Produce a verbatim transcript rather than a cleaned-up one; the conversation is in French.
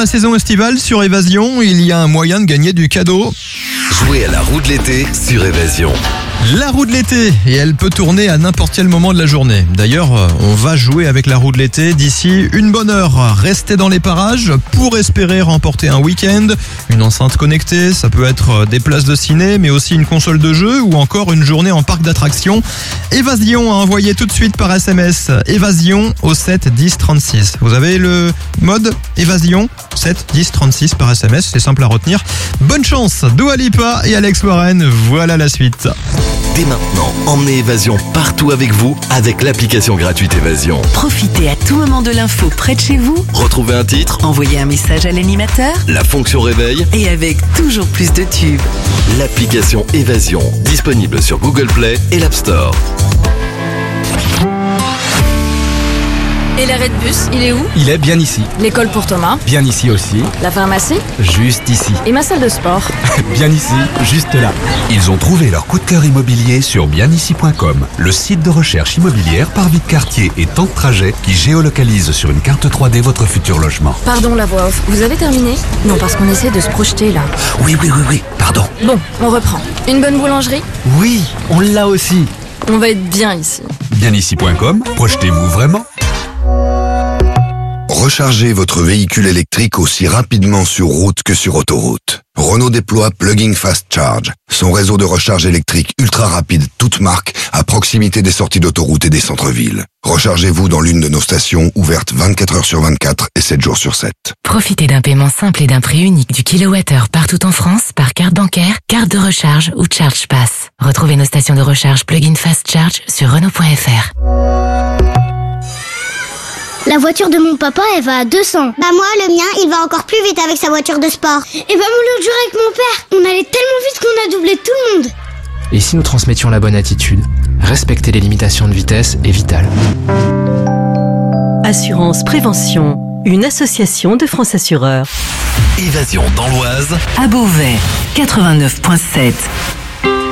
la saison estivale sur Évasion, il y a un moyen de gagner du cadeau. Jouez à la roue de l'été sur Évasion. La roue de l'été, et elle peut tourner à n'importe quel moment de la journée. D'ailleurs, on va jouer avec la roue de l'été d'ici une bonne heure. Restez dans les parages pour espérer remporter un week-end, une enceinte connectée, ça peut être des places de ciné, mais aussi une console de jeu ou encore une journée en parc d'attractions. Évasion à envoyer tout de suite par S M S. Évasion au sept dix trente-six. Vous avez le mode Évasion sept dix trente-six par S M S, c'est simple à retenir. Bonne chance, Dua Lipa et Alex Warren, voilà la suite. Dès maintenant, emmenez Évasion partout avec vous avec l'application gratuite Évasion. Profitez à tout moment de l'info près de chez vous. Retrouvez un titre, Envoyez un message à l'animateur. la fonction réveil, Et avec toujours plus de tubes. l'application Évasion, disponible sur Google Play et l'App Store. Et l'arrêt de bus, il est où? Il est bien ici. L'école pour Thomas, Bien ici aussi. la pharmacie Juste ici. et ma salle de sport. Bien ici, juste là. Ils ont trouvé leur coup de cœur immobilier sur bien ici point com, le site de recherche immobilière par vie de quartier et temps de trajet qui géolocalise sur une carte trois D votre futur logement. Pardon la voix off, vous avez terminé? Non, parce qu'on essaie de se projeter là. Oui, oui, oui, oui, pardon. Bon, on reprend. Une bonne boulangerie? Oui, on l'a aussi. On va être bien ici. bien ici point com, projetez-vous vraiment. Rechargez votre véhicule électrique aussi rapidement sur route que sur autoroute. Renault déploie Plugging Fast Charge, son réseau de recharge électrique ultra rapide, toute marque, à proximité des sorties d'autoroute et des centres-villes. Rechargez-vous dans l'une de nos stations ouvertes vingt-quatre heures sur vingt-quatre et sept jours sur sept. Profitez d'un paiement simple et d'un prix unique du kilowattheure partout en France par carte bancaire, carte de recharge ou Charge Pass. Retrouvez nos stations de recharge Plug-in Fast Charge sur Renault point F R. La voiture de mon papa, elle va à deux cents. Bah moi, le mien, il va encore plus vite avec sa voiture de sport. Et bah mon l'autre jour avec mon père, on allait tellement vite qu'on a doublé tout le monde. Et si nous transmettions la bonne attitude? Respecter les limitations de vitesse est vital. Assurance Prévention, une association de France Assureurs. Évasion dans l'Oise, À Beauvais, quatre-vingt-neuf virgule sept.